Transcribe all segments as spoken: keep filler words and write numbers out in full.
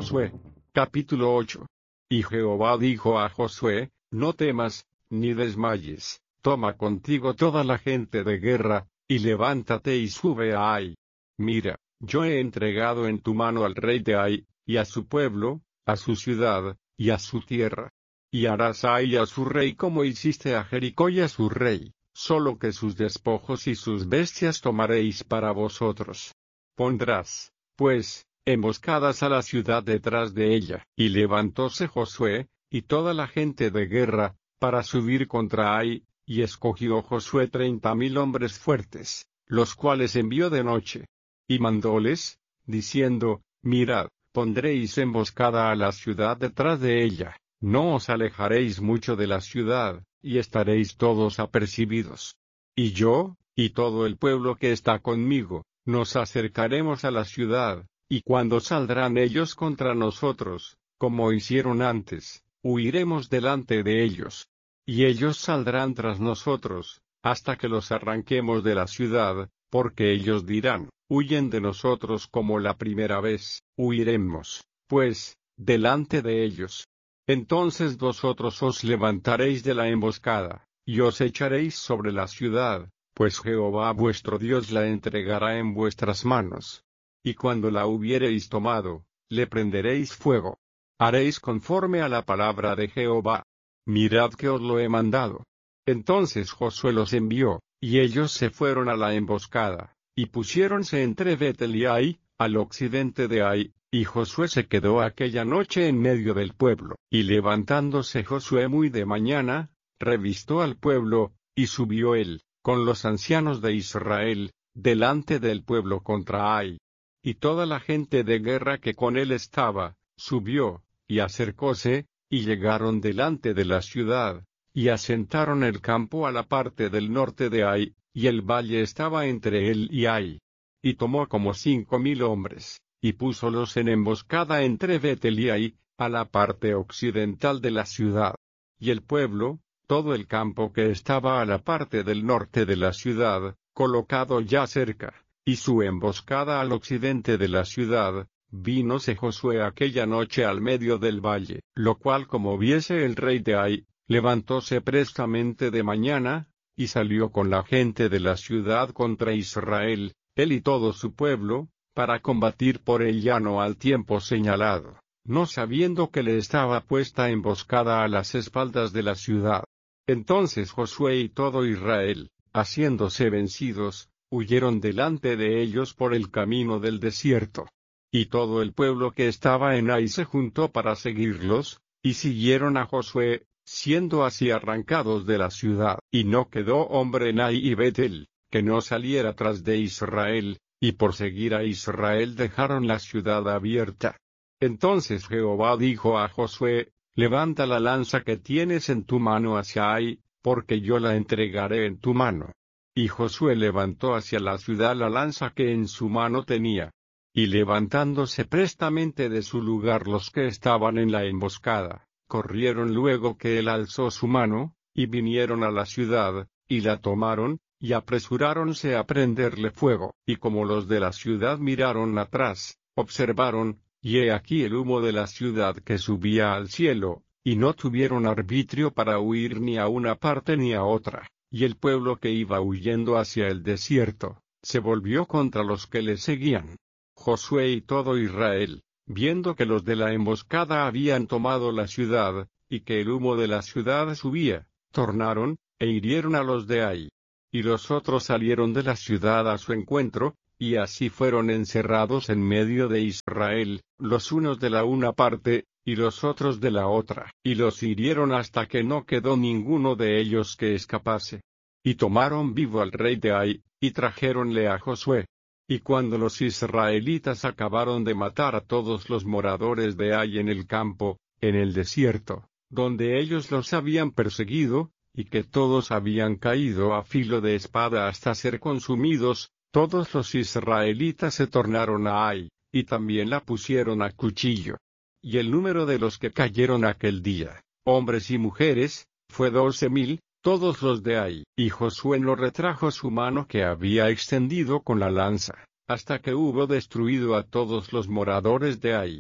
Josué. Capítulo ocho. Y Jehová dijo a Josué: No temas, ni desmayes, toma contigo toda la gente de guerra, y levántate y sube a Ai. Mira, yo he entregado en tu mano al rey de Ai, y a su pueblo, a su ciudad, y a su tierra. Y harás a Ai y a su rey como hiciste a Jericó y a su rey, solo que sus despojos y sus bestias tomaréis para vosotros. Pondrás, pues, emboscadas a la ciudad detrás de ella. Y levantóse Josué, y toda la gente de guerra, para subir contra Ai, y escogió Josué treinta mil hombres fuertes, los cuales envió de noche. Y mandóles, diciendo: Mirad, pondréis emboscada a la ciudad detrás de ella, no os alejaréis mucho de la ciudad, y estaréis todos apercibidos. Y yo, y todo el pueblo que está conmigo, nos acercaremos a la ciudad, y cuando saldrán ellos contra nosotros, como hicieron antes, huiremos delante de ellos. Y ellos saldrán tras nosotros, hasta que los arranquemos de la ciudad, porque ellos dirán: Huyen de nosotros como la primera vez, huiremos, pues, delante de ellos. Entonces vosotros os levantaréis de la emboscada, y os echaréis sobre la ciudad, pues Jehová vuestro Dios la entregará en vuestras manos. Y cuando la hubiereis tomado, le prenderéis fuego. Haréis conforme a la palabra de Jehová. Mirad que os lo he mandado. Entonces Josué los envió, y ellos se fueron a la emboscada, y pusiéronse entre Betel y Ai, al occidente de Ai, y Josué se quedó aquella noche en medio del pueblo. Y levantándose Josué muy de mañana, revistó al pueblo, y subió él, con los ancianos de Israel, delante del pueblo contra Ai. Y toda la gente de guerra que con él estaba, subió, y acercóse, y llegaron delante de la ciudad, y asentaron el campo a la parte del norte de Ai, y el valle estaba entre él y Ai. Y tomó como cinco mil hombres, y púsolos en emboscada entre Betel y Ai, a la parte occidental de la ciudad. Y el pueblo, todo el campo que estaba a la parte del norte de la ciudad, colocado ya cerca, y su emboscada al occidente de la ciudad, vínose Josué aquella noche al medio del valle, lo cual como viese el rey de Ai, levantóse prestamente de mañana, y salió con la gente de la ciudad contra Israel, él y todo su pueblo, para combatir por el llano al tiempo señalado, no sabiendo que le estaba puesta emboscada a las espaldas de la ciudad. Entonces Josué y todo Israel, haciéndose vencidos, huyeron delante de ellos por el camino del desierto. Y todo el pueblo que estaba en Ai se juntó para seguirlos, y siguieron a Josué, siendo así arrancados de la ciudad. Y no quedó hombre en Ai y Betel, que no saliera tras de Israel, y por seguir a Israel dejaron la ciudad abierta. Entonces Jehová dijo a Josué: Levanta la lanza que tienes en tu mano hacia Ai, porque yo la entregaré en tu mano. Y Josué levantó hacia la ciudad la lanza que en su mano tenía. Y levantándose prestamente de su lugar los que estaban en la emboscada, corrieron luego que él alzó su mano, y vinieron a la ciudad, y la tomaron, y apresuráronse a prenderle fuego. Y como los de la ciudad miraron atrás, observaron, y he aquí el humo de la ciudad que subía al cielo, y no tuvieron arbitrio para huir ni a una parte ni a otra. Y el pueblo que iba huyendo hacia el desierto, se volvió contra los que le seguían. Josué y todo Israel, viendo que los de la emboscada habían tomado la ciudad, y que el humo de la ciudad subía, tornaron, e hirieron a los de Ai. Y los otros salieron de la ciudad a su encuentro, y así fueron encerrados en medio de Israel, los unos de la una parte, y los otros de la otra. Y los hirieron hasta que no quedó ninguno de ellos que escapase. Y tomaron vivo al rey de Ai, y trajéronle a Josué. Y cuando los israelitas acabaron de matar a todos los moradores de Ai en el campo, en el desierto, donde ellos los habían perseguido, y que todos habían caído a filo de espada hasta ser consumidos, todos los israelitas se tornaron a Ai, y también la pusieron a cuchillo. Y el número de los que cayeron aquel día, hombres y mujeres, fue doce mil, todos los de Ai. Y Josué no retrajo su mano que había extendido con la lanza, hasta que hubo destruido a todos los moradores de Ai.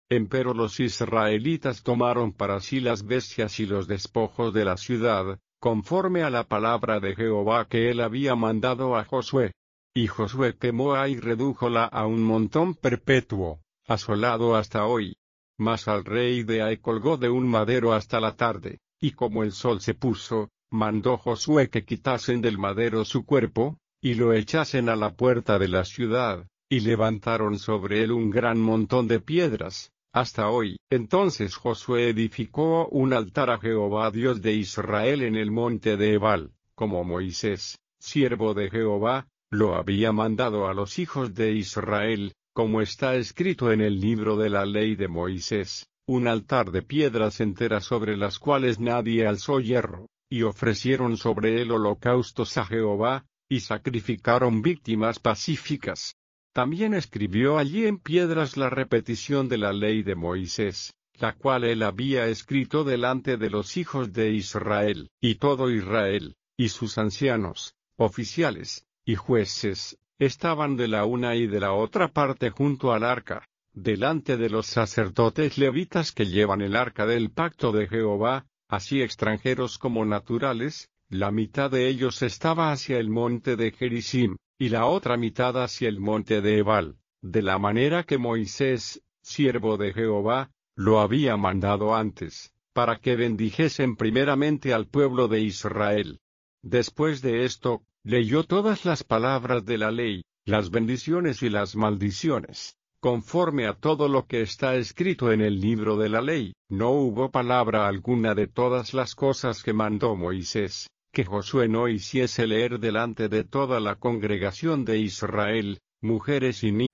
Empero los israelitas tomaron para sí las bestias y los despojos de la ciudad, conforme a la palabra de Jehová que él había mandado a Josué. Y Josué quemó Ai y redújola a un montón perpetuo, asolado hasta hoy. Mas al rey de Ai colgó de un madero hasta la tarde, y como el sol se puso, mandó Josué que quitasen del madero su cuerpo, y lo echasen a la puerta de la ciudad, y levantaron sobre él un gran montón de piedras, hasta hoy. Entonces Josué edificó un altar a Jehová Dios de Israel en el monte de Ebal, como Moisés, siervo de Jehová, lo había mandado a los hijos de Israel, como está escrito en el libro de la ley de Moisés, un altar de piedras enteras sobre las cuales nadie alzó hierro, y ofrecieron sobre él holocaustos a Jehová, y sacrificaron víctimas pacíficas. También escribió allí en piedras la repetición de la ley de Moisés, la cual él había escrito delante de los hijos de Israel, y todo Israel, y sus ancianos, oficiales, y jueces, estaban de la una y de la otra parte junto al arca, delante de los sacerdotes levitas que llevan el arca del pacto de Jehová, así extranjeros como naturales. La mitad de ellos estaba hacia el monte de Gerizim, y la otra mitad hacia el monte de Ebal, de la manera que Moisés, siervo de Jehová, lo había mandado antes, para que bendijesen primeramente al pueblo de Israel. Después de esto, leyó todas las palabras de la ley, las bendiciones y las maldiciones, conforme a todo lo que está escrito en el libro de la ley. No hubo palabra alguna de todas las cosas que mandó Moisés, que Josué no hiciese leer delante de toda la congregación de Israel, mujeres y niños.